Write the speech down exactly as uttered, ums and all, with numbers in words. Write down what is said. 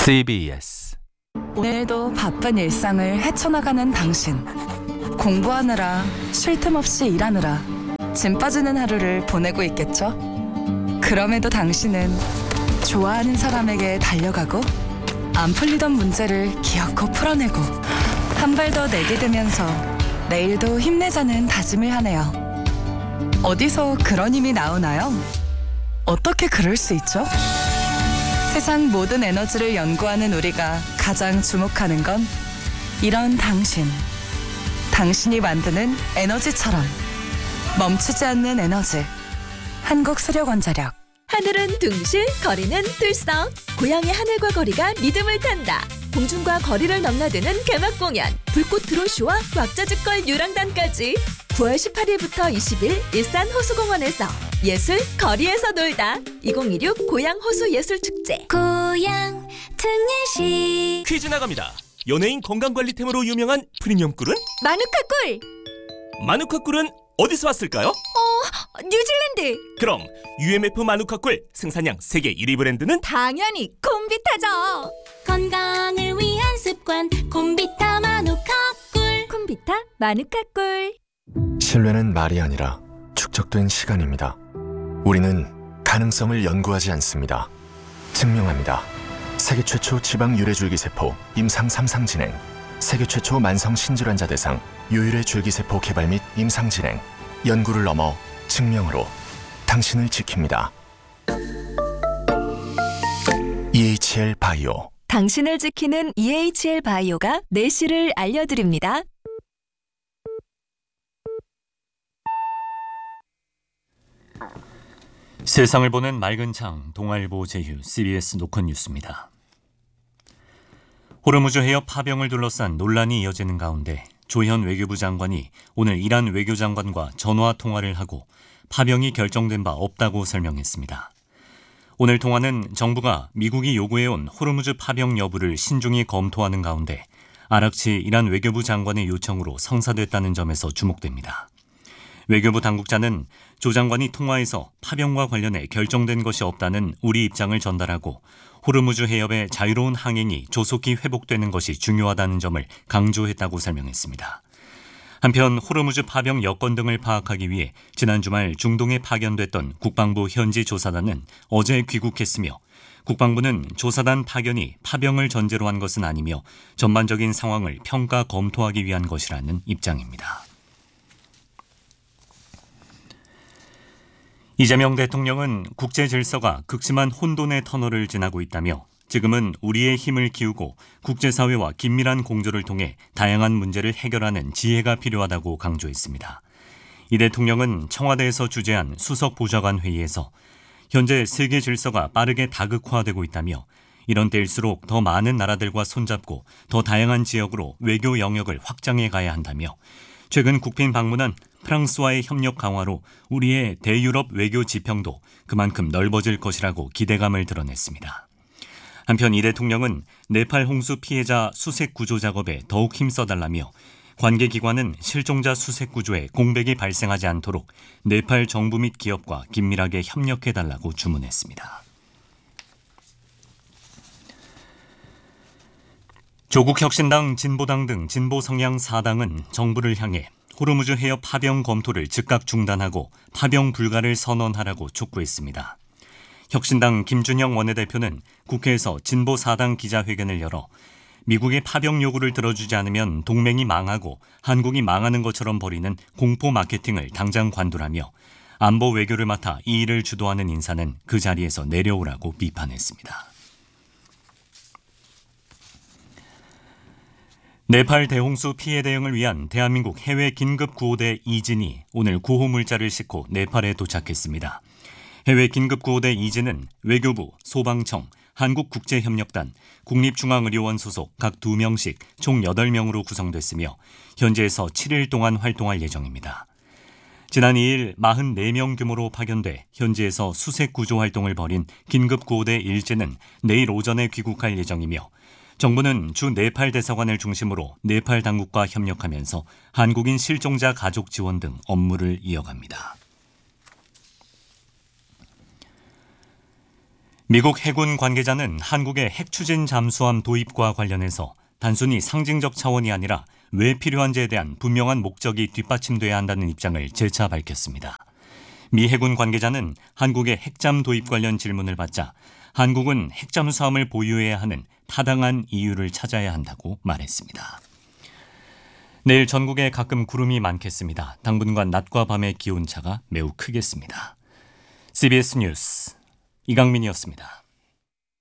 씨비에스 오늘도 바쁜 일상을 헤쳐나가는 당신. 공부하느라, 쉴 틈 없이 일하느라 짐 빠지는 하루를 보내고 있겠죠? 그럼에도 당신은 좋아하는 사람에게 달려가고 안 풀리던 문제를 기어코 풀어내고 한 발 더 내디디면서 내일도 힘내자는 다짐을 하네요. 어디서 그런 힘이 나오나요? 어떻게 그럴 수 있죠? 세상 모든 에너지를 연구하는 우리가 가장 주목하는 건 이런 당신. 당신이 만드는 에너지처럼 멈추지 않는 에너지. 한국수력원자력. 하늘은 둥실, 거리는 들썩. 고향의 하늘과 거리가 리듬을 탄다. 공중과 거리를 넘나드는 개막 공연. 불꽃 드론쇼와 왁자지껄 유랑단까지. 구월 십팔일부터 이십일 일산 호수공원에서 예술 거리에서 놀다. 이천이십육 고양 호수 예술축제. 고향 특례시. 퀴즈 나갑니다. 연예인 건강관리템으로 유명한 프리미엄 꿀은? 마누카 꿀. 마누카 꿀은 어디서 왔을까요? 어, 뉴질랜드. 그럼 유엠에프 마누카 꿀 생산량 세계 일 위 브랜드는? 당연히 콤비타죠. 건강을 위한 습관 콤비타 마누카 꿀. 콤비타 마누카 꿀. 신뢰는 말이 아니라 축적된 시간입니다. 우리는 가능성을 연구하지 않습니다. 증명합니다. 세계 최초 지방 유래 줄기세포 임상 삼 상 진행, 세계 최초 만성 신질환자 대상 유유래 줄기세포 개발 및 임상 진행, 연구를 넘어 증명으로 당신을 지킵니다. 이에이치엘 바이오. 당신을 지키는 이에이치엘 바이오가 내실을 알려드립니다. 세상을 보는 맑은 창 동아일보 제휴 씨비에스 노컷 뉴스입니다. 호르무즈 해협 파병을 둘러싼 논란이 이어지는 가운데 조현 외교부 장관이 오늘 이란 외교장관과 전화 통화를 하고 파병이 결정된 바 없다고 설명했습니다. 오늘 통화는 정부가 미국이 요구해온 호르무즈 파병 여부를 신중히 검토하는 가운데 아락치 이란 외교부 장관의 요청으로 성사됐다는 점에서 주목됩니다. 외교부 당국자는 조 장관이 통화에서 파병과 관련해 결정된 것이 없다는 우리 입장을 전달하고 호르무즈 해협의 자유로운 항행이 조속히 회복되는 것이 중요하다는 점을 강조했다고 설명했습니다. 한편 호르무즈 파병 여건 등을 파악하기 위해 지난 주말 중동에 파견됐던 국방부 현지 조사단은 어제 귀국했으며 국방부는 조사단 파견이 파병을 전제로 한 것은 아니며 전반적인 상황을 평가 검토하기 위한 것이라는 입장입니다. 이재명 대통령은 국제 질서가 극심한 혼돈의 터널을 지나고 있다며 지금은 우리의 힘을 기우고 국제사회와 긴밀한 공조를 통해 다양한 문제를 해결하는 지혜가 필요하다고 강조했습니다. 이 대통령은 청와대에서 주재한 수석 보좌관 회의에서 현재 세계 질서가 빠르게 다극화되고 있다며 이런 때일수록 더 많은 나라들과 손잡고 더 다양한 지역으로 외교 영역을 확장해 가야 한다며 최근 국빈 방문한 프랑스와의 협력 강화로 우리의 대유럽 외교 지평도 그만큼 넓어질 것이라고 기대감을 드러냈습니다. 한편 이 대통령은 네팔 홍수 피해자 수색 구조 작업에 더욱 힘써달라며 관계기관은 실종자 수색 구조에 공백이 발생하지 않도록 네팔 정부 및 기업과 긴밀하게 협력해달라고 주문했습니다. 조국혁신당, 진보당 등 진보 성향 사 당은 정부를 향해 호르무즈 해협 파병 검토를 즉각 중단하고 파병 불가를 선언하라고 촉구했습니다. 혁신당 김준영 원내대표는 국회에서 진보 사 당 기자회견을 열어 미국의 파병 요구를 들어주지 않으면 동맹이 망하고 한국이 망하는 것처럼 벌이는 공포 마케팅을 당장 관두라며 안보 외교를 맡아 이 일을 주도하는 인사는 그 자리에서 내려오라고 비판했습니다. 네팔 대홍수 피해 대응을 위한 대한민국 해외 긴급 구호대 이진이 오늘 구호물자를 싣고 네팔에 도착했습니다. 해외 긴급 구호대 이진은 외교부, 소방청, 한국국제협력단, 국립중앙의료원 소속 각 두 명씩 총 여덟 명으로 구성됐으며 현지에서 칠 일 동안 활동할 예정입니다. 지난 이 일 사십사 명 규모로 파견돼 현지에서 수색 구조 활동을 벌인 긴급 구호대 일진은 내일 오전에 귀국할 예정이며 정부는 주 네팔 대사관을 중심으로 네팔 당국과 협력하면서 한국인 실종자 가족 지원 등 업무를 이어갑니다. 미국 해군 관계자는 한국의 핵추진 잠수함 도입과 관련해서 단순히 상징적 차원이 아니라 왜 필요한지에 대한 분명한 목적이 뒷받침돼야 한다는 입장을 재차 밝혔습니다. 미 해군 관계자는 한국의 핵잠 도입 관련 질문을 받자 한국은 핵잠수함을 보유해야 하는 타당한 이유를 찾아야 한다고 말했습니다. 내일 전국에 가끔 구름이 많겠습니다. 당분간 낮과 밤의 기온차가 매우 크겠습니다. 씨비에스 뉴스 이강민이었습니다.